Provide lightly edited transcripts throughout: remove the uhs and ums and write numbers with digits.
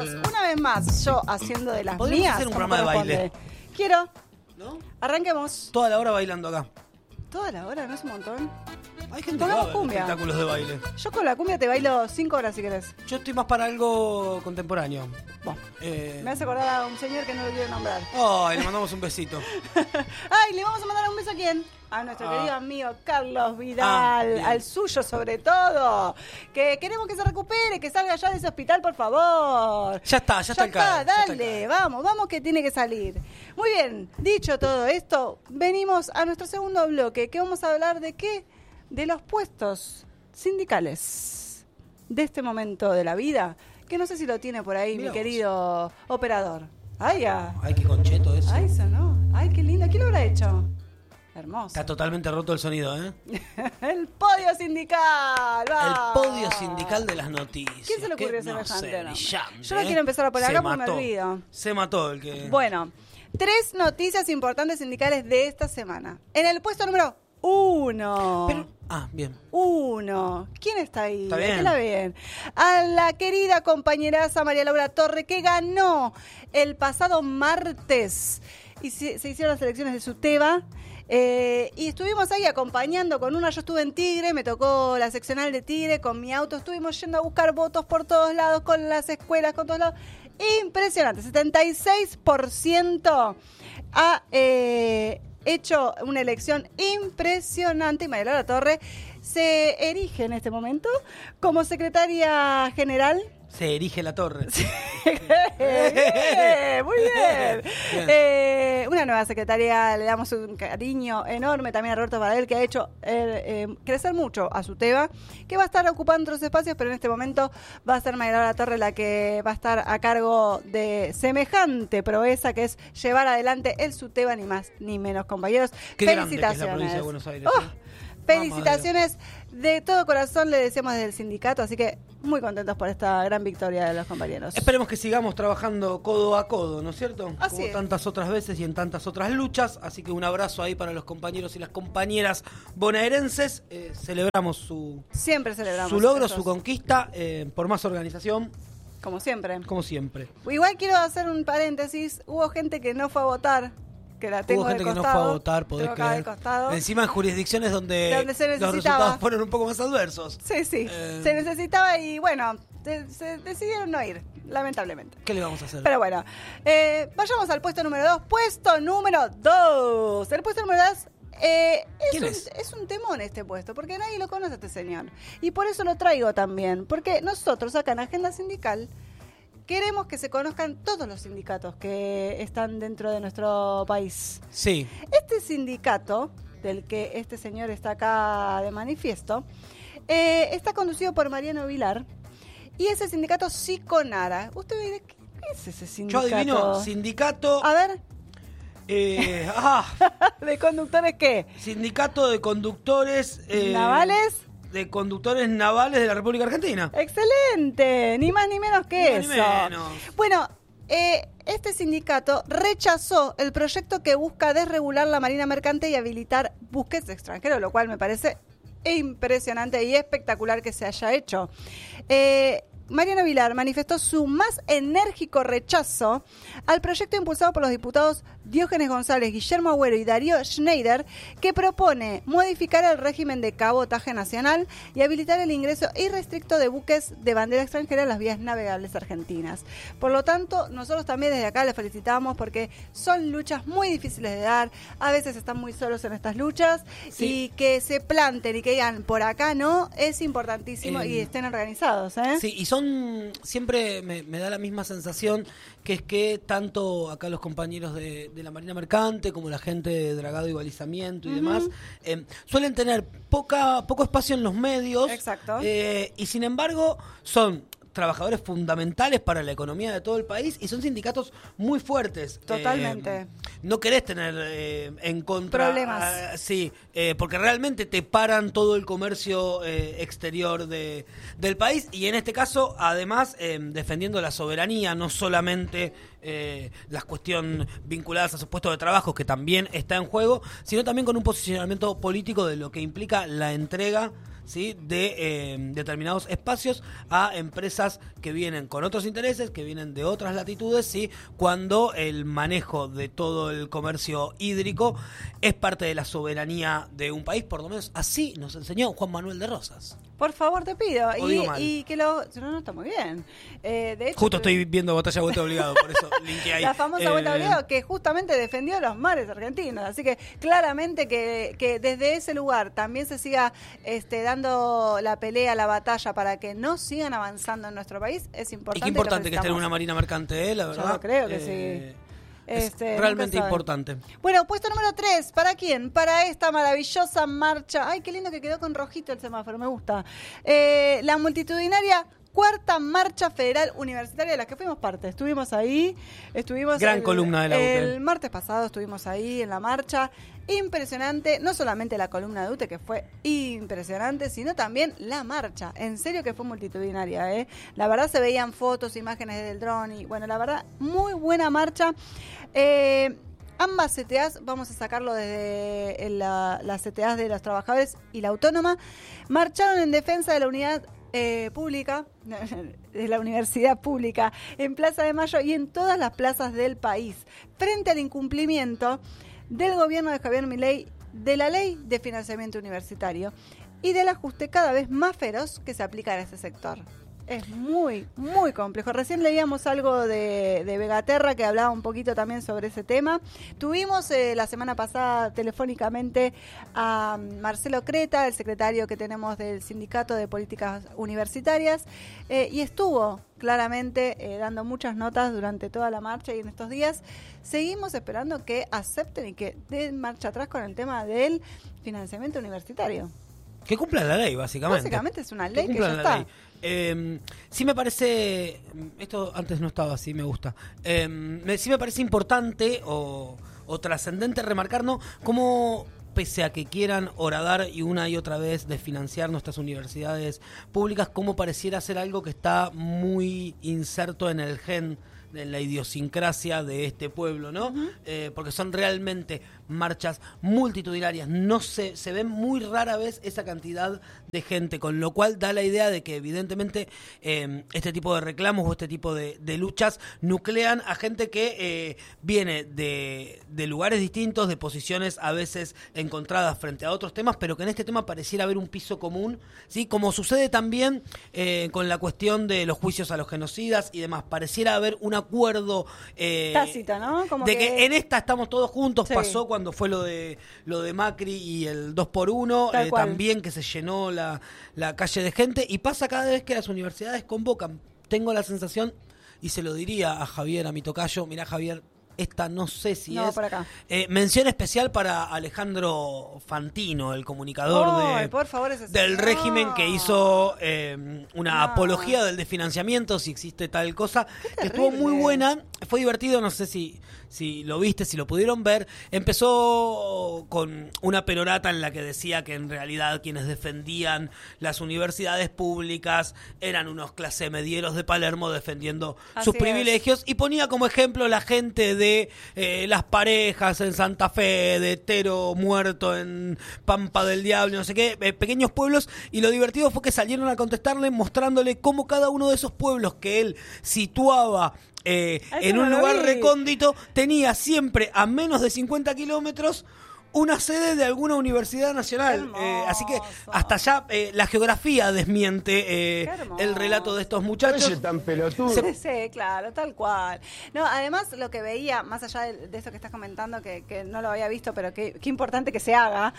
Una vez más, yo haciendo de las Podríamos mías. hacer un como programa de corresponde. baile. Quiero. ¿No? Arranquemos. Toda la hora bailando acá. Toda la hora, ¿no es un montón? Hay gente que Pongamos va a cumbia. espectáculos de baile. Yo con la cumbia te bailo 5 horas si querés. Yo estoy más para algo contemporáneo. Bueno, Eh... me hace acordar a un señor que no lo quiero nombrar. Ay, le mandamos un besito. Ay, ¿le vamos a mandar un beso a quién? A nuestro querido amigo Carlos Vidal, bien. al suyo sobre todo. Que queremos que se recupere, que salga ya de ese hospital, por favor. Ya está el cara. Dale, vamos que tiene que salir. Muy bien, dicho todo esto, venimos a nuestro segundo bloque, que vamos a hablar de qué? De los puestos sindicales de este momento de la vida, que no sé si lo tiene por ahí Mirá mi vos. querido operador. Ay, ya. Ay, qué concheto eso. Ay, sonó. Ay, qué lindo. ¿Quién lo habrá hecho? Hermoso. Está totalmente roto el sonido, ¿eh? El podio sindical. El vamos. podio sindical de las noticias. ¿Quién se le ocurrió Qué, no semejante sé, nombre? brillante, Yo no quiero empezar a poner Se acá porque me mató. olvido. Se mató el que... Bueno, 3 noticias importantes sindicales de esta semana. En el puesto número 1. Pero... bien. 1. ¿Quién está ahí? Está bien. ¿A qué la ven? A la querida compañeraza María Laura Torre, que ganó el pasado martes. Y se hicieron las elecciones de SUTEBA. Y estuvimos ahí acompañando con una. Yo estuve en Tigre, me tocó la seccional de Tigre con mi auto. Estuvimos yendo a buscar votos por todos lados, con las escuelas, con todos lados. Impresionante. 76% ha hecho una elección impresionante. Y María Laura Torre se erige en este momento como secretaria general. Se erige la torre. Bien, muy bien. Bien. Una nueva secretaria, le damos un cariño enorme también a Roberto Baradel, que ha hecho crecer mucho a SUTEBA, que va a estar ocupando otros espacios, pero en este momento va a ser María Laura Torre la que va a estar a cargo de semejante proeza, que es llevar adelante el SUTEBA, ni más ni menos, compañeros. Qué grande que es la Felicitaciones. provincia de Buenos Aires. Oh, ¿eh? felicitaciones de todo corazón, le deseamos desde el sindicato, así que muy contentos por esta gran victoria de los compañeros. Esperemos que sigamos trabajando codo a codo, ¿no es cierto? Así Como es. tantas otras veces y en tantas otras luchas. Así que un abrazo ahí para los compañeros y las compañeras bonaerenses. Celebramos Siempre celebramos su logro, esos, su conquista, por más organización, como siempre. como siempre. Igual quiero hacer un paréntesis, hubo gente que no fue a votar, que la tengo Hubo gente de que no costado, fue a votar, podés tengo acá de creer. costado. Encima en jurisdicciones donde Donde se los necesitaba. resultados fueron un poco más adversos. Sí, se necesitaba y bueno, se decidieron no ir, lamentablemente. ¿Qué le vamos a hacer? Pero bueno, vayamos al puesto número 2. Puesto número 2. El puesto número 2 ¿Quién es? es un temón este puesto, porque nadie lo conoce a este señor. Y por eso lo traigo también, porque nosotros acá en Agenda Sindical queremos que se conozcan todos los sindicatos que están dentro de nuestro país. Sí. Este sindicato, del que este señor está acá de manifiesto, está conducido por Mariano Vilar y es el sindicato Siconara. Usted me dice, ¿qué es ese Yo sindicato? adivino, sindicato... A ver, ¿de conductores qué? Sindicato de conductores... ¿Navales? De conductores navales de la República Argentina. Excelente, ni más ni menos que Ni eso. más ni menos. Bueno, este sindicato rechazó el proyecto que busca desregular la marina mercante y habilitar buques extranjeros, lo cual me parece impresionante y espectacular que se haya hecho. Mariano Vilar manifestó su más enérgico rechazo al proyecto impulsado por los diputados Diógenes González, Guillermo Agüero y Darío Schneider, que propone modificar el régimen de cabotaje nacional y habilitar el ingreso irrestricto de buques de bandera extranjera en las vías navegables argentinas. Por lo tanto, nosotros también desde acá les felicitamos porque son luchas muy difíciles de dar, a veces están muy solos en estas luchas, Sí. y que se planten y que digan por acá no, es importantísimo y estén organizados, ¿eh? Sí, y son, siempre me da la misma sensación, que es que tanto acá los compañeros de la Marina Mercante como la gente de dragado y balizamiento y demás, suelen tener poco espacio en los medios. Exacto. Y sin embargo son trabajadores fundamentales para la economía de todo el país y son sindicatos muy fuertes. Totalmente. No querés tener en contra... Problemas. Sí, porque realmente te paran todo el comercio exterior del país y en este caso, además, defendiendo la soberanía, no solamente las cuestiones vinculadas a sus puestos de trabajo, que también está en juego, sino también con un posicionamiento político de lo que implica la entrega, ¿sí?, de determinados espacios a empresas que vienen con otros intereses, que vienen de otras latitudes, ¿sí?, cuando el manejo de todo el comercio hídrico es parte de la soberanía de un país, por lo menos así nos enseñó Juan Manuel de Rosas. Por favor, te pido. O digo mal. Y que lo... No, está muy bien. De hecho, Justo estoy viendo Batalla Vuelta Obligado, por eso linké ahí. La famosa Vuelta Obligado, que justamente defendió los mares argentinos. Así que claramente que desde ese lugar también se siga dando la pelea, la batalla para que no sigan avanzando en nuestro país, es importante. Y qué importante que esté en una marina mercante, la verdad. Yo creo que sí. Es realmente importante. Bueno, puesto número 3, ¿para quién? Para esta maravillosa marcha. Ay, qué lindo que quedó con rojito el semáforo, me gusta. La multitudinaria Cuarta Marcha Federal Universitaria de la que fuimos parte. Estuvimos ahí, Gran columna de la UTE. El martes pasado estuvimos ahí en la marcha. Impresionante, no solamente la columna de UTE, que fue impresionante, sino también la marcha. En serio que fue multitudinaria, ¿eh? La verdad se veían fotos, imágenes desde el dron y bueno, la verdad, muy buena marcha. Ambas CTAs, vamos a sacarlo desde las CTAs de los trabajadores y la autónoma, marcharon en defensa de la unidad pública, de la universidad pública, en Plaza de Mayo y en todas las plazas del país, frente al incumplimiento del gobierno de Javier Milei de la ley de financiamiento universitario y del ajuste cada vez más feroz que se aplica en este sector. Es muy, muy complejo. Recién leíamos algo de Vegaterra que hablaba un poquito también sobre ese tema. Tuvimos la semana pasada telefónicamente a Marcelo Creta, el secretario que tenemos del Sindicato de Políticas Universitarias, y estuvo claramente dando muchas notas durante toda la marcha y en estos días. Seguimos esperando que acepten y que den marcha atrás con el tema del financiamiento universitario. Que cumplan la ley, básicamente. Básicamente es una ley que ya está. Sí me parece, esto antes no estaba así, me gusta, sí me parece importante o trascendente remarcar, ¿no?, cómo pese a que quieran horadar y una y otra vez desfinanciar nuestras universidades públicas, cómo pareciera ser algo que está muy inserto en el gen, en la idiosincrasia de este pueblo, ¿no? Porque son realmente marchas multitudinarias, no se ven muy rara vez esa cantidad de gente, con lo cual da la idea de que evidentemente este tipo de reclamos o este tipo de luchas nuclean a gente que viene de lugares distintos, de posiciones a veces encontradas frente a otros temas, pero que en este tema pareciera haber un piso común, ¿sí? Como sucede también con la cuestión de los juicios a los genocidas y demás, pareciera haber un acuerdo tácito, ¿no? Como de que en esta estamos todos juntos. Sí. Pasó cuando fue lo de Macri y el 2x1, también que se llenó la calle de gente, y pasa cada vez que las universidades convocan. Tengo la sensación, y se lo diría a Javier, a mi tocayo, mirá Javier, esta no sé si es. Por acá. Mención especial para Alejandro Fantino, el comunicador por favor, del régimen, que hizo una apología del desfinanciamiento, si existe tal cosa, que estuvo muy buena, fue divertido, no sé si lo viste, si lo pudieron ver. Empezó con una perorata en la que decía que en realidad quienes defendían las universidades públicas eran unos clase medieros de Palermo defendiendo sus privilegios, y ponía como ejemplo la gente de las parejas en Santa Fe, de Tero muerto en Pampa del Diablo, no sé qué, pequeños pueblos, y lo divertido fue que salieron a contestarle mostrándole cómo cada uno de esos pueblos que él situaba en un lugar recóndito tenía siempre a menos de 50 kilómetros una sede de alguna universidad nacional. Así que hasta allá la geografía desmiente el relato de estos muchachos. Oye, tan pelotudo. Sí, claro, tal cual. No, además lo que veía, más allá de eso que estás comentando, que no lo había visto, pero qué importante que se haga,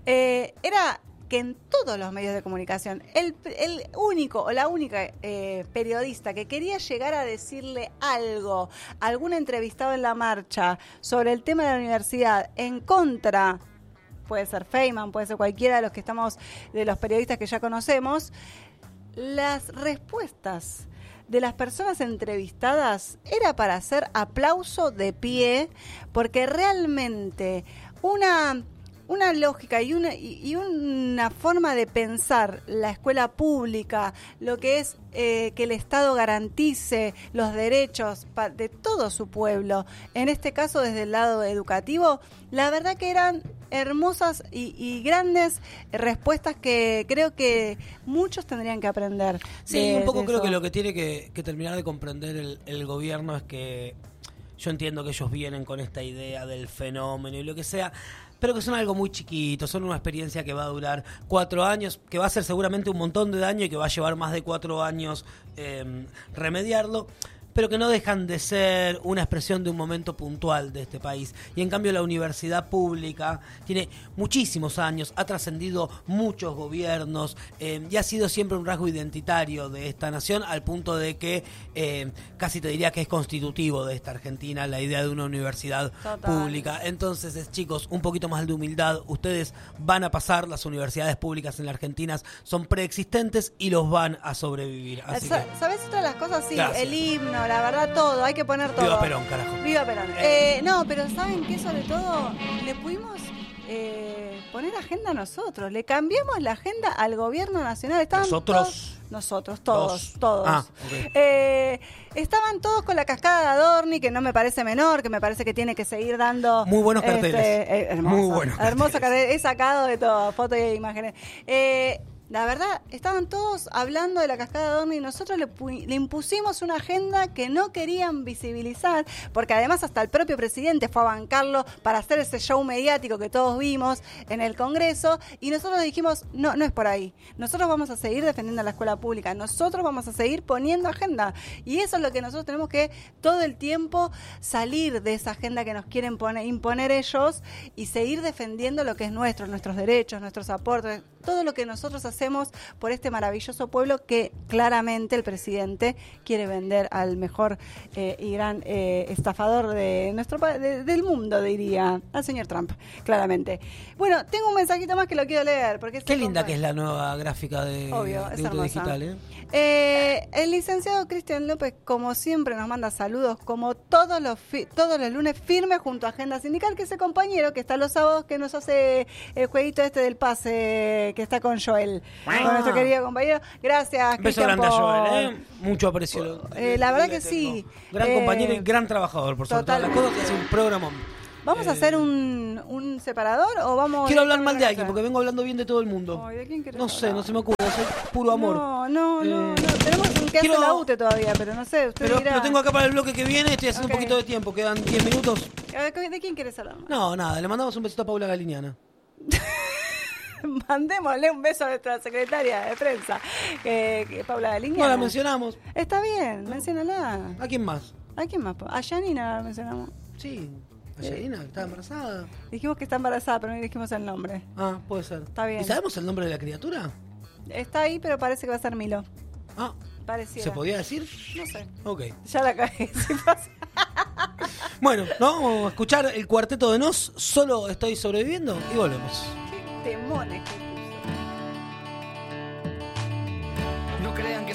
era que en todos los medios de comunicación, el único o la única periodista que quería llegar a decirle algo a algún entrevistado en la marcha sobre el tema de la universidad en contra, puede ser Feynman, puede ser cualquiera de los que estamos, de los periodistas que ya conocemos, las respuestas de las personas entrevistadas era para hacer aplauso de pie, porque realmente una una lógica y una forma de pensar la escuela pública, lo que es que el Estado garantice los derechos de todo su pueblo, en este caso desde el lado educativo, la verdad que eran hermosas y grandes respuestas que creo que muchos tendrían que aprender. Sí, un poco creo que lo que tiene que terminar de comprender el gobierno es que yo entiendo que ellos vienen con esta idea del fenómeno y lo que sea, pero que son algo muy chiquito, son una experiencia que va a durar 4 años, que va a ser seguramente un montón de daño y que va a llevar más de 4 años remediarlo, pero que no dejan de ser una expresión de un momento puntual de este país. Y en cambio la universidad pública tiene muchísimos años, ha trascendido muchos gobiernos y ha sido siempre un rasgo identitario de esta nación, al punto de que casi te diría que es constitutivo de esta Argentina la idea de una universidad pública. Entonces, chicos, un poquito más de humildad. Ustedes van a pasar, las universidades públicas en la Argentina son preexistentes y los van a sobrevivir. Así ¿Sabes otra de las cosas? Sí, gracias. El himno, la verdad, todo, hay que poner todo. Viva Perón, carajo. Viva Perón. No, pero ¿saben qué? Sobre todo, le pudimos poner agenda a nosotros. Le cambiamos la agenda al gobierno nacional. Estaban nosotros, todos. Okay. Estaban todos con la cascada de Adorni, que no me parece menor, que me parece que tiene que seguir dando... Muy buenos carteles. Muy buenos hermoso cartel. He sacado de todo, fotos y imágenes. La verdad, estaban todos hablando de la cascada de Adorni y nosotros le impusimos una agenda que no querían visibilizar, porque además hasta el propio presidente fue a bancarlo para hacer ese show mediático que todos vimos en el Congreso, y nosotros dijimos, no es por ahí. Nosotros vamos a seguir defendiendo la escuela pública, nosotros vamos a seguir poniendo agenda, y eso es lo que nosotros tenemos que todo el tiempo salir de esa agenda que nos quieren imponer ellos y seguir defendiendo lo que es nuestros derechos, nuestros aportes, todo lo que nosotros hacemos por este maravilloso pueblo que claramente el presidente quiere vender al mejor y gran estafador de nuestro del mundo, diría, al señor Trump, claramente. Bueno, tengo un mensajito más que lo quiero leer. Porque qué linda que es la nueva gráfica de Auto Digital. El licenciado Cristian López, como siempre, nos manda saludos, como todos los lunes, firme junto a Agenda Sindical, que ese compañero que está los sábados que nos hace el jueguito del pase, que está con Joel, con nuestro querido compañero. Gracias, beso Cristian, grande a Joel, mucho aprecio. La verdad que sí. Gran compañero y gran trabajador, por sobre todas las cosas, que hace un programa. ¿Vamos a hacer un separador o vamos...? Quiero hablar mal de alguien, porque vengo hablando bien de todo el mundo. Ay, ¿de quién querés no sé, hablar? no se me ocurre, soy puro amor. No. Tenemos que hacer la UTE todavía, pero no sé, usted pero dirá. lo tengo acá para el bloque que viene, estoy haciendo un poquito de tiempo, quedan 10 minutos. ¿De quién querés hablar? No, nada, le mandamos un besito a Paula Galiñana. Mandémosle un beso a nuestra secretaria de prensa, Paula Galiñana. No la mencionamos. Está bien, menciónala. ¿A quién más? ¿A quién más? A Janina la mencionamos. Sí, a Janina, está embarazada. Dijimos que está embarazada, pero no dijimos el nombre. Ah, puede ser. Está bien. ¿Y sabemos el nombre de la criatura? Está ahí, pero parece que va a ser Milo. Ah, pareciera. ¿se podía decir? No sé. Ok. Ya la cagué, si pasa. Bueno, vamos a escuchar el cuarteto de Nos, Solo estoy sobreviviendo, y volvemos. Qué temones que